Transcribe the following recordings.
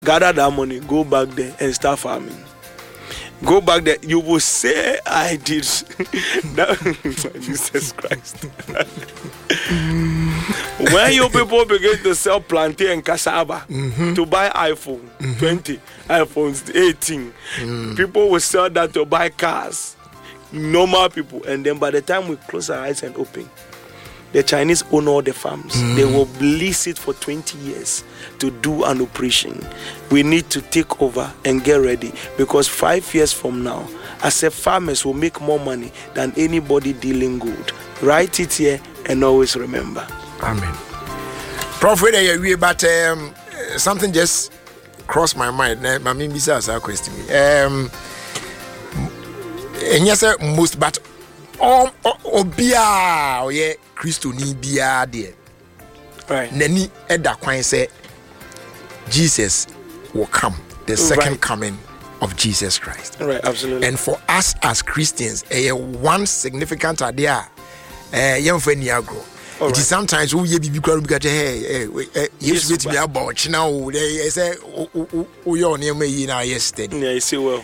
gather that money, go back there and start farming. Go back there, you will say, I did. Jesus Christ. When you people begin to sell plantain and cassava to buy iPhone 20, iPhones 18, people will sell that to buy cars. Normal people. And then by the time we close our eyes and open, the Chinese own all the farms. They will lease it for 20 years to do an operation. We need to take over and get ready, because 5 years from now, as a farmers will make more money than anybody dealing gold. Write it here and always remember. Amen. Prophet, but something just crossed my mind. I mean, besides our question, and yes, most, but obia oye Christo ni bia de. Right. Nani eda kwan say Jesus will come, the second coming of Jesus Christ. Right, absolutely. And for us as Christians, one significant idea, young friend Niagro. It is sometimes we be because hey, yes, with me about now. They say, oh, your name is now yesterday. Yeah, you see well.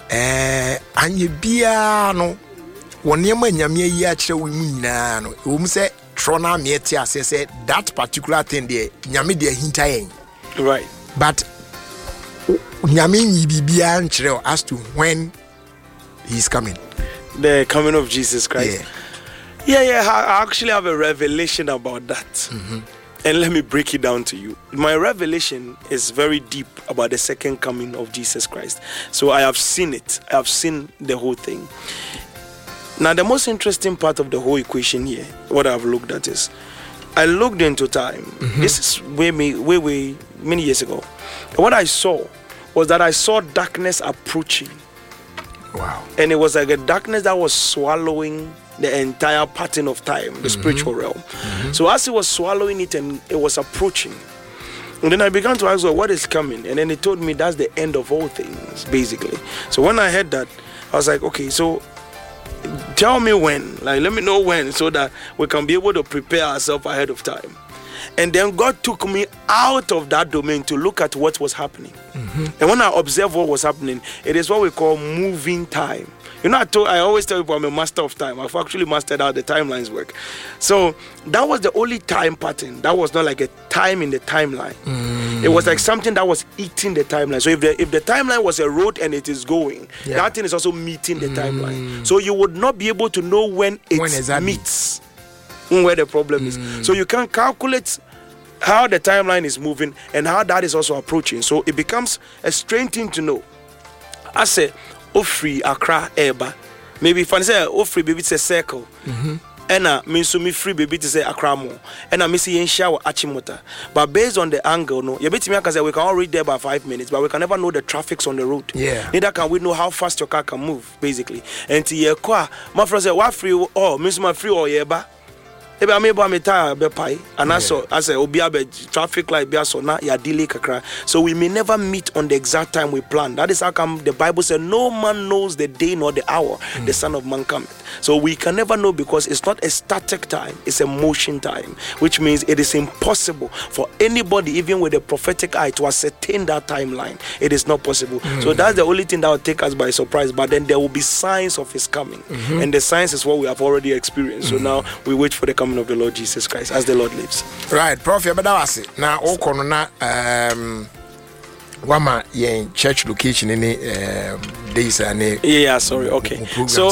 And you be no. One year when you me actually we na no. Say Trona me tia say that particular thing there. Nyame de hintayen. Right. But nyame bibia nchire as to when he's coming. The coming of Jesus Christ. Yeah. I actually have a revelation about that. And let me break it down to you. My revelation is very deep about the second coming of Jesus Christ. So I have seen it. I have seen the whole thing. Now, the most interesting part of the whole equation here, what I've looked at is, I looked into time. This is way many years ago. And what I saw was that I saw darkness approaching. Wow. And it was like a darkness that was swallowing the entire pattern of time, the spiritual realm. So as it was swallowing it and it was approaching, and then I began to ask, well, what is coming? And then it told me that's the end of all things, basically. So when I heard that, I was like, okay, so tell me when, like let me know when, so that we can be able to prepare ourselves ahead of time. And then God took me out of that domain to look at what was happening. And when I observed what was happening, it is what we call moving time. You know, I always tell people I'm a master of time. I've actually mastered how the timelines work. So that was the only time pattern. That was not like a time in the timeline. It was like something that was eating the timeline. So if the timeline was a road and it is going, that thing is also meeting the timeline. So you would not be able to know when it meets where the problem is. So you can calculate how the timeline is moving and how that is also approaching. So it becomes a strange thing to know. I say, Ofri Accra Eba. Maybe if I say Ofri baby it's a circle. And means to me free baby to say Accra more. And I miss in shower Achimota. But based on the angle, no, you bet me because we can all read there by 5 minutes, but we can never know the traffics on the road. Neither can we know how fast your car can move, basically. And to your car, my friend said, what free or miss my free or yeba. And also, I say, traffic light, delay. So we may never meet on the exact time we plan. That is how come the Bible said, no man knows the day nor the hour the Son of Man cometh. So we can never know because it's not a static time, it's a motion time, which means it is impossible for anybody, even with a prophetic eye, to ascertain that timeline. It is not possible. So that's the only thing that will take us by surprise. But then there will be signs of his coming. And the signs is what we have already experienced. So now we wait for the coming of the Lord Jesus Christ as the Lord lives. Right, Prophet, but that was it. Now, all corner, wama yen church location any days and yeah, sorry, okay. So